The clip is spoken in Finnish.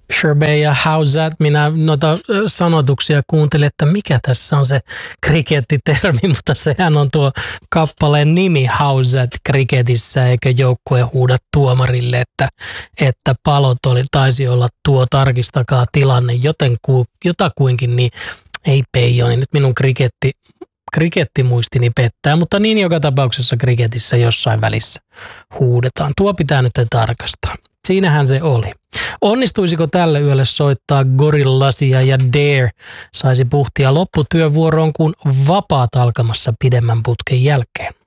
Sherbet ja How's That, minä noita sanotuksia kuuntelin, että mikä tässä on se krikettitermi, mutta sehän on tuo kappaleen nimi How's That kriketissä, eikö joukkue huuda tuomarille, että palot taisi olla tuo, tarkistakaa tilanne, jotakuinkin, niin ei Peijo, niin nyt minun krikettimuistini pettää, mutta niin joka tapauksessa kriketissä jossain välissä huudetaan. Tuo pitää nyt tarkastaa. Siinähän se oli. Onnistuisiko tälle yölle soittaa Gorillasia ja Dare saisi puhtia lopputyövuoroon, kun vapaat alkamassa pidemmän putken jälkeen?